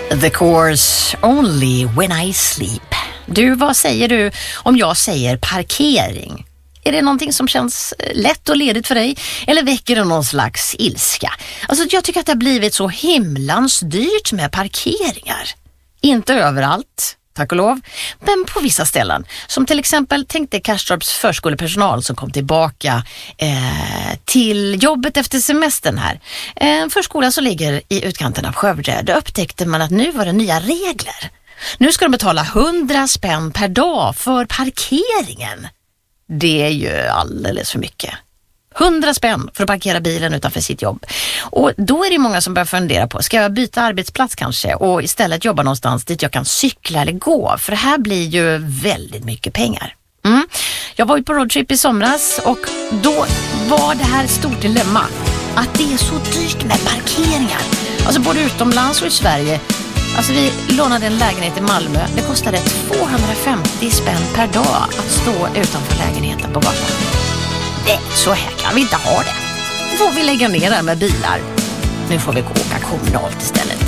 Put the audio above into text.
The Course, Only When I Sleep. Du, vad säger du om jag säger parkering? Är det någonting som känns lätt och ledigt för dig? Eller väcker det någon slags ilska? Alltså, jag tycker att det har blivit så himlans dyrt med parkeringar. Inte överallt, tack och lov, men på vissa ställen. Som till exempel, tänkte Karstorps förskolepersonal som kom tillbaka till jobbet efter semestern här. En förskola som ligger i utkanten av Skövde. Då upptäckte man att nu var det nya regler. Nu ska de betala 100 spänn per dag för parkeringen. Det är ju alldeles för mycket. 100 spänn för att parkera bilen utanför sitt jobb. Och då är det många som börjar fundera på, ska jag byta arbetsplats kanske och istället jobba någonstans dit jag kan cykla eller gå? För det här blir ju väldigt mycket pengar. Jag var ju på roadtrip i somras och då var det här ett stort dilemma. Att det är så dyrt med parkeringar. Alltså både utomlands och i Sverige. Alltså vi lånade en lägenhet i Malmö. Det kostade 250 spänn per dag att stå utanför lägenheten på gatan. Nej, så här kan vi inte ha det. Nu får vi lägga ner där med bilar. Nu får vi åka kommunalt istället.